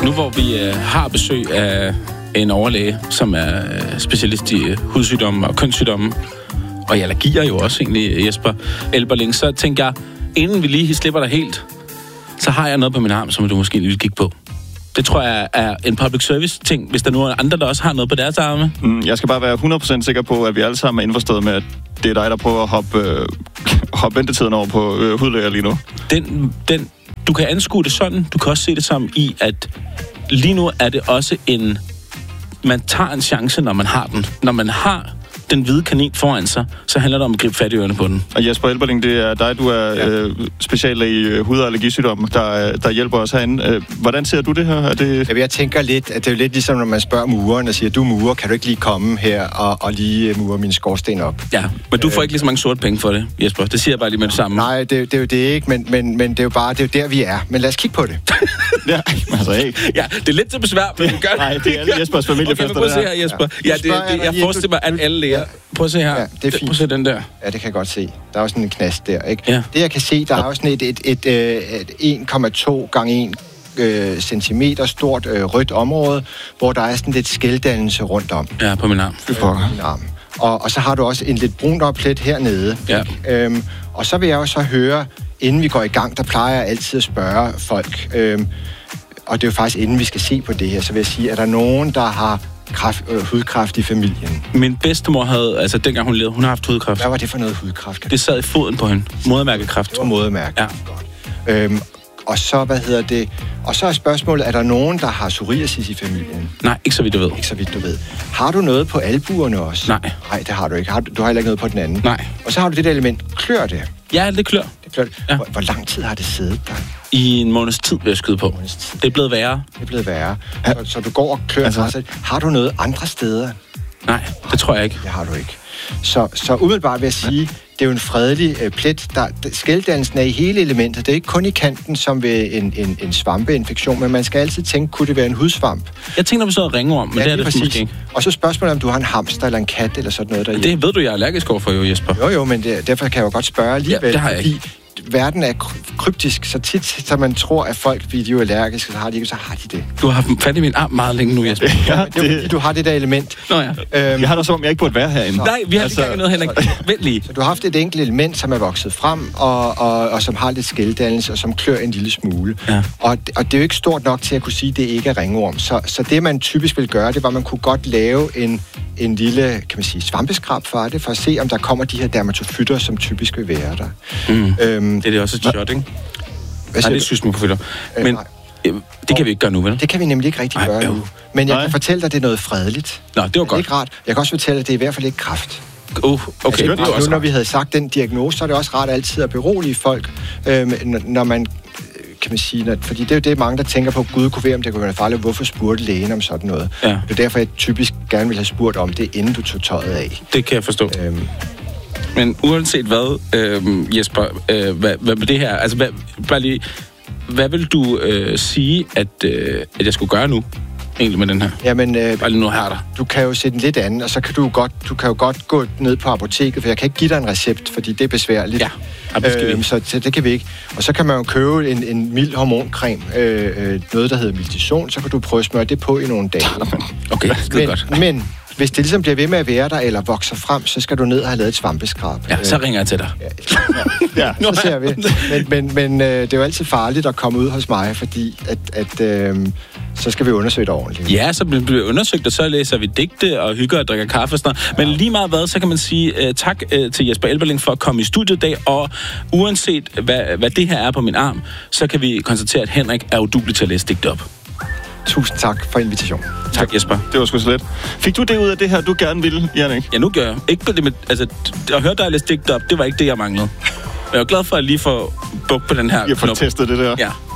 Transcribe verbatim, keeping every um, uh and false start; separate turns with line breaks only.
Nu hvor vi øh, har besøg af en overlæge, som er øh, specialist i øh, hudsygdomme og kønssygdomme, og i allergier jo også egentlig, Jesper Elberling, så tænker jeg, inden vi lige slipper dig helt, så har jeg noget på min arm, som du måske lige vil kigge på. Det tror jeg er en public service ting, hvis der nu er andre, der også har noget på deres arme.
Mm, jeg skal bare være hundrede procent sikker på, at vi alle sammen er indforstået med, at det er dig, der prøver at hoppe, øh, hoppe ventetiden over på øh, hudlæger lige nu.
Den, den, du kan anskue det sådan, du kan også se det som i, at lige nu er det også en... Man tager en chance, når man har den. Når man har den hvide kanin foran sig, så handler det om at gribe fat i ørerne på den.
Og Jesper Elberling, det er dig, du er ja. øh, speciallæge i hud- og allergisygdomme, der, der hjælper os herinde. Hvordan ser du det her? Er det...
Jeg tænker lidt, at det er jo lidt ligesom, når man spørger mureren og siger, du murer, kan du ikke lige komme her og, og lige mure min skorsten op?
Ja, men du får øh, ikke lige så mange sorte penge for det, Jesper. Det siger jeg bare lige med det samme.
Nej, det, det er jo det ikke, men, men, men det er jo bare, det er jo der, vi er. Men lad os kigge på det.
ja, altså ikke.
Ja, det er lidt til besvær, men vi gør det.
Nej, det er alle Jespers familiefester,
okay, prøv at se her, Jesper. Ja, ja det, det, jeg forestiller mig, at alle læger... Prøv at se her.
Ja, det er fint.
Prøv at se den der.
Ja, det kan jeg godt se. Der er også sådan en knast der, ikke?
Ja.
Det, jeg kan se, der er også sådan et, et, et, et, et en komma to gange en øh, centimeter stort øh, rødt område, hvor der er sådan lidt skældannelse rundt om.
Ja, på min arm.
Øh, på min arm. Og, og så har du også en lidt brun oplet hernede.
Ja.
Øhm, og så vil jeg jo så høre, inden vi går i gang, der plejer jeg altid at spørge folk, øhm, og det er jo faktisk inden vi skal se på det her, så vil jeg sige, er der nogen, der har Kræft, øh, hudkræft i familien?
Min bedstemor havde, altså dengang hun levede, hun har haft hudkræft.
Hvad var det for noget hudkræft?
Det sad i foden på hende. Modermærkekræft.
Det var modermærke.
Ja.
Godt. Øhm, og så, hvad hedder det? Og så er spørgsmålet, er der nogen, der har psoriasis i familien?
Nej, ikke så vidt du ved.
Ikke så vidt du ved. Har du noget på albuerne også?
Nej.
Nej, det har du ikke. Har du, du har heller ikke noget på den anden?
Nej.
Og så har du det der element. Klør det?
Ja, det klør.
Det klør.
Ja.
Hvor, hvor lang tid har det siddet der?
I en måneds tid vil jeg skyde på. Det er blevet værre.
Det er blevet værre. Så, så du går og klør. Altså, har du noget andre steder?
Nej, det tror jeg ikke.
Det har du ikke. Så, så umiddelbart vil jeg sige, det er jo en fredelig øh, plet. Der, skældannelsen er i hele elementet. Det er ikke kun i kanten som ved en, en, en svampeinfektion, men man skal altid tænke, kunne det være en hudsvamp?
Jeg tænker på så at ringe om, men ja, det er det præcis. Måske ikke.
Og så spørgsmålet om du har en hamster eller en kat eller sådan noget derhjemme.
Det ved du, jeg er allergisk overfor jo, Jesper.
Jo, jo, men det, derfor kan jeg jo godt spørge alligevel.
Ja, det har jeg ikke.
Verden er kryptisk, så tit, så man tror, at folk, fordi de er allergiske, så har de ikke, så har de det.
Du har haft fat i min arm meget længe nu, Jesper.
Ja, det er fordi, du har det der element.
Nå ja.
Øhm,
jeg har da som om, jeg ikke burde være herinde.
Nej, vi har altså, ikke noget, Henrik. Vent lige.
Så du har haft et enkelt element, som er vokset frem, og, og, og som har lidt skældannelse, og som klør en lille smule. Ja. Og, og det er jo ikke stort nok til at kunne sige, at det ikke er ringorm. Så, så det, man typisk vil gøre, det var, at man kunne godt lave en, en lille, kan man sige, svampeskrab for det, for at se, om der kommer de her dermatofytter, som typisk vil være der.
Mm. Øhm, det er det også et shot, ikke? Nej, det er sysmofytter. Men øh, det kan vi ikke gøre nu, vel?
Det kan vi nemlig ikke rigtig Ej, gøre øh. nu. Men jeg Nej. kan fortælle dig, at det er noget fredeligt.
Nå, det var godt.
Det er ikke rart. Jeg kan også fortælle, at det er i hvert fald ikke kræft.
Uh, okay,
altså, det er nu, når vi havde sagt den diagnose, så er det også rart altid at berolige folk, øh, når man, kan man sige, når, fordi det er jo det, mange der tænker på, gud kunne være, om det kunne være farligt, hvorfor spurgte lægen om sådan noget? Ja. Det er derfor, jeg typisk gerne vil have spurgt om det, inden du tog tøjet af.
Det kan jeg forstå. Øhm, Men uanset hvad, øh, Jesper, øh, hvad, hvad med det her, altså hvad, bare lige, hvad vil du øh, sige, at, øh, at jeg skulle gøre nu, egentlig med den her?
Jamen, øh,
bare lige nu her der.
Du kan jo sætte den lidt anden, og så kan du godt, du kan jo godt gå ned på apoteket, for jeg kan ikke give dig en recept, fordi det er besværligt.
Ja, det øh,
så, så det kan vi ikke. Og så kan man jo købe en, en mild hormoncreme, øh, noget der hedder Mildison, så kan du prøve at smøre det på i nogle dage.
Okay, det er godt.
Men hvis det ligesom bliver ved med at være der, eller vokser frem, så skal du ned og have lavet et svampeskrab.
Ja, så ringer jeg til dig.
Ja, ja, ja så ser vi. Men, men, men øh, det er jo altid farligt at komme ud hos mig, fordi at, at, øh, så skal vi undersøge det ordentligt.
Ja, så bliver vi undersøgt, og så læser vi digte og hygger og drikker kaffe og sådan noget. Men lige meget hvad, så kan man sige uh, tak uh, til Jesper Elberling for at komme i studiet i dag, og uanset hvad, hvad det her er på min arm, så kan vi konstatere, at Henrik er uduelig til at læse digte op.
Tusind tak for invitationen.
Tak, Jesper.
Det var sgu så let. Fik du det ud af det her, du gerne ville, Jannik?
Ja, nu gør jeg. Ikke på det med, altså, at høre dig læse digte op, det var ikke det, jeg manglede. Jeg er glad for at lige få bukt på den her
knop. Jeg får testet det der.
Ja.